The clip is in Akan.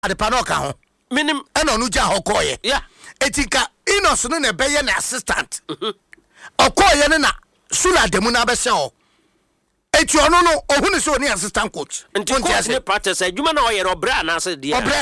adepa no ka ho minim eno no gya hokoye yeah etika Inos no na beye na assistant okoye ne na Sula demu na be se ho eti ono no ohunu se oni assistant coach nti coach ne practice adwuma na oyere obra na ase dia